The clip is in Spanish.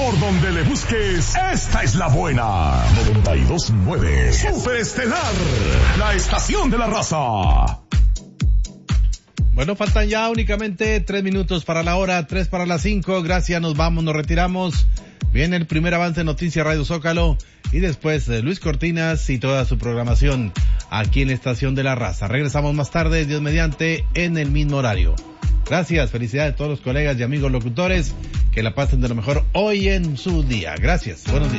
Por donde le busques, esta es la buena. 92.9 Superestelar, la estación de la raza. Bueno, faltan ya únicamente 3 minutos para la hora, 3 para las 5. Gracias, nos vamos, nos retiramos. Viene el primer avance de Noticias Radio Zócalo y después Luis Cortinas y toda su programación aquí en la estación de la raza. Regresamos más tarde, Dios mediante, en el mismo horario. Gracias, felicidades a todos los colegas y amigos locutores, que la pasen de lo mejor hoy en su día. Gracias, buenos días.